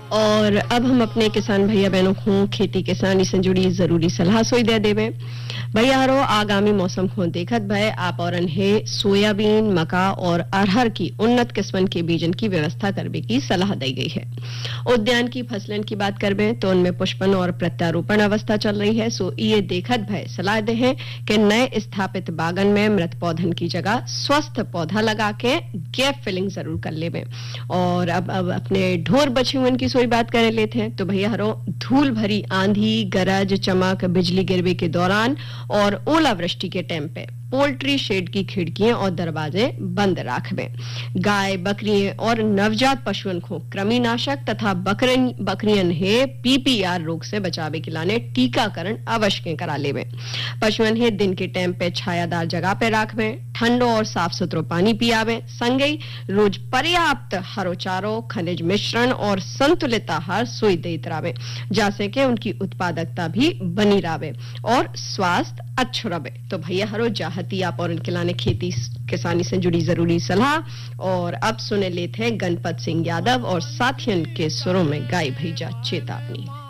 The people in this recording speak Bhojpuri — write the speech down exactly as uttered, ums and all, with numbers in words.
और अब हम अपने किसान भैया बहनों को खेती किसानी से जुड़ी जरूरी सलाह सोई दे देवे। भैया हरो आगामी मौसम को देखत भय आप और हे सोयाबीन मका और अरहर की उन्नत किस्मन के बीजन की व्यवस्था करने की सलाह दी गई है। उद्यान की फसलन की बात करबे तो उनमें पुष्पन और प्रत्यारोपण अवस्था चल रही है, सो ये देखत भय सलाह दे है कि नए स्थापित बागन में मृत पौधन की जगह स्वस्थ पौधा लगा के गैप फिलिंग जरूर कर लेवे। और अब अब अपने ढोर बछुअन की सोई बात करे लेते हैं तो भैया हरो धूल भरी आंधी गरज चमक बिजली गिरवे के दौरान और ओलावृष्टि के टाइम पे पोल्ट्री शेड की खिड़कियां और दरवाजे बंद रखबे। गाय बकरी और नवजात पशुओं को कृमिनाशक तथा बकरन बकरियन है पीपीआर रोग से बचावे के लाने टीकाकरण अवश्य करा लेवे। पशुओं है दिन के टाइम पे छायादार जगह पे रखबे, ठंडो और साफ सुथरो पानी पियावे, संगे रोज पर्याप्त हरो चारो खनिज मिश्रण और संतुलित आहार सोई देते रहे, जैसे कि उनकी उत्पादकता भी बनी रहे और स्वास्थ्य अच्छो रहे। तो भैया हरो चाहती आप और उनके लाने खेती किसानी से जुड़ी जरूरी सलाह। और अब सुने लेते हैं गणपत सिंह यादव और साथियन के सुरों में गाई भैजा चेतावनी।